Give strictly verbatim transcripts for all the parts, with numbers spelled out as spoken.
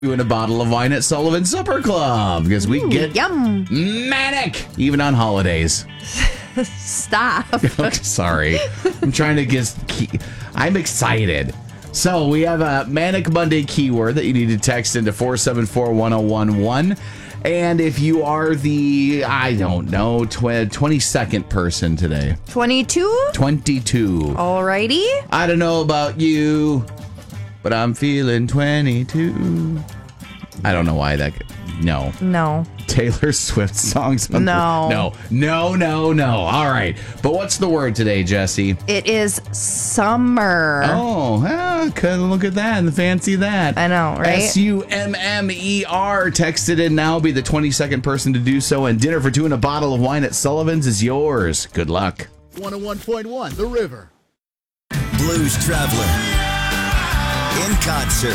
Doing a bottle of wine at Sullivan Supper Club because we Ooh, get yum. manic even on holidays. Stop. Okay, sorry. I'm trying to get key. I'm excited. So we have a Manic Monday keyword that you need to text into four seven four, one oh one one. And if you are the, I don't know, tw- twenty-second person today. twenty-two? twenty-two. Alrighty. I don't know about you, but I'm feeling twenty-two. I don't know why that. No. No. Taylor Swift songs. On No. The, no. No, no, no. All right. But what's the word today, Jesse? It is summer. Oh, ah, look at that and fancy that. I know, right? S U M M E R. Text it in now. Be the twenty-second person to do so. And dinner for two and a bottle of wine at Sullivan's is yours. Good luck. one oh one point one The River. Blues Traveler. In concert.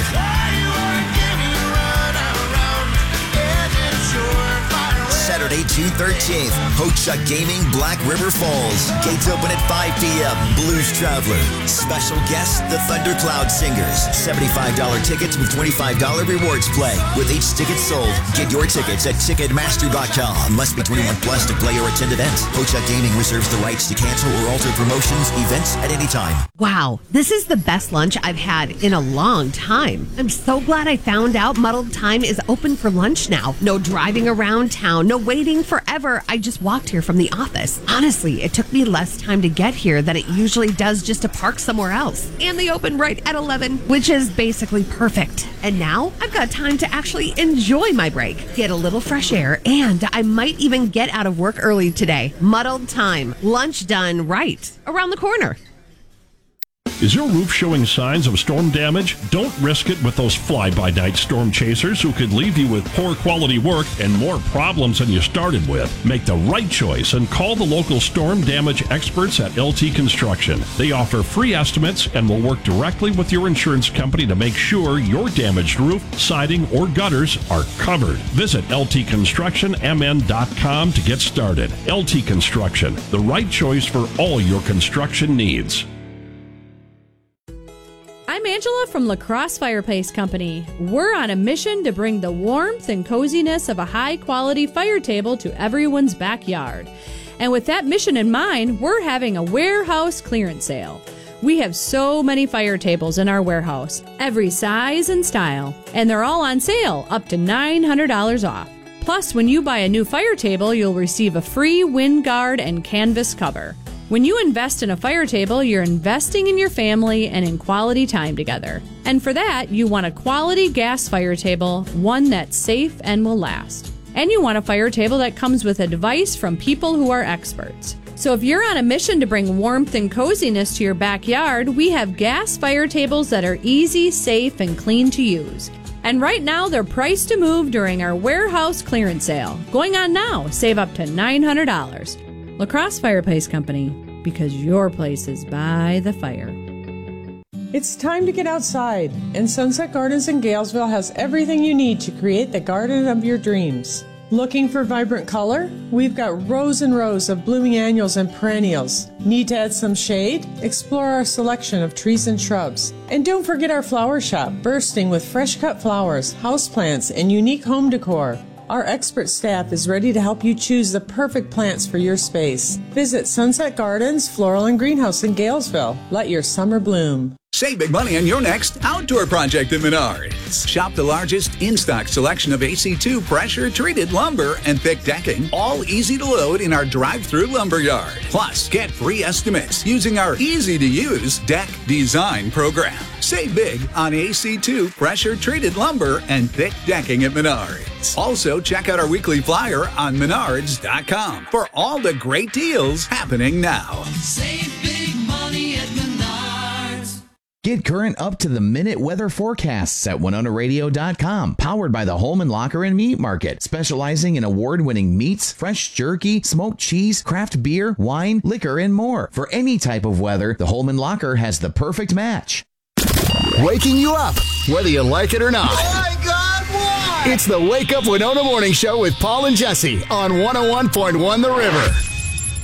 Saturday, June thirteenth, Ho-Chuk Gaming, Black River Falls. Gates open at five p.m. Blues Traveler. Special guests, the Thundercloud Singers. seventy-five dollars tickets with twenty-five dollars rewards play. With each ticket sold, get your tickets at Ticketmaster dot com. Must be twenty-one plus to play or attend events. Ho-Chuk Gaming reserves the rights to cancel or alter promotions, events at any time. Wow, this is the best lunch I've had in a long time. I'm so glad I found out Muddled Time is open for lunch now. No driving around town, no waiting forever. I just walked here from the office. Honestly, it took me less time to get here than it usually does just to park somewhere else. And they open right at eleven, which is basically perfect. And now I've got time to actually enjoy my break, get a little fresh air, and I might even get out of work early today. Muddled Time. Lunch done right around the corner. Is your roof showing signs of storm damage? Don't risk it with those fly-by-night storm chasers who could leave you with poor quality work and more problems than you started with. Make the right choice and call the local storm damage experts at L T Construction. They offer free estimates and will work directly with your insurance company to make sure your damaged roof, siding, or gutters are covered. Visit L T construction M N dot com to get started. L T Construction, the right choice for all your construction needs. I'm Angela from La Crosse Fireplace Company. We're on a mission to bring the warmth and coziness of a high-quality fire table to everyone's backyard. And with that mission in mind, we're having a warehouse clearance sale. We have so many fire tables in our warehouse, every size and style, and they're all on sale, up to nine hundred dollars off. Plus, when you buy a new fire table, you'll receive a free wind guard and canvas cover. When you invest in a fire table, you're investing in your family and in quality time together. And for that, you want a quality gas fire table, one that's safe and will last. And you want a fire table that comes with advice from people who are experts. So if you're on a mission to bring warmth and coziness to your backyard, we have gas fire tables that are easy, safe, and clean to use. And right now, they're priced to move during our warehouse clearance sale. Going on now, save up to nine hundred dollars. La Crosse Fireplace Company, because your place is by the fire. It's time to get outside, and Sunset Gardens in Galesville has everything you need to create the garden of your dreams. Looking for vibrant color? We've got rows and rows of blooming annuals and perennials. Need to add some shade? Explore our selection of trees and shrubs. And don't forget our flower shop, bursting with fresh cut flowers, houseplants, and unique home decor. Our expert staff is ready to help you choose the perfect plants for your space. Visit Sunset Gardens, Floral and Greenhouse in Galesville. Let your summer bloom. Save big money on your next outdoor project at Menards. Shop the largest in-stock selection of A C two pressure-treated lumber and thick decking, all easy to load in our drive-through lumber yard. Plus, get free estimates using our easy-to-use deck design program. Save big on A C two pressure-treated lumber and thick decking at Menards. Also, check out our weekly flyer on menards dot com for all the great deals happening now. Save big money at Menards. Get current up-to-the-minute weather forecasts at winona radio dot com. Powered by the Holman Locker and Meat Market, specializing in award-winning meats, fresh jerky, smoked cheese, craft beer, wine, liquor, and more. For any type of weather, the Holman Locker has the perfect match. Waking you up, whether you like it or not. Oh my God, why? It's the Wake Up Winona Morning Show with Paul and Jesse on one oh one point one The River.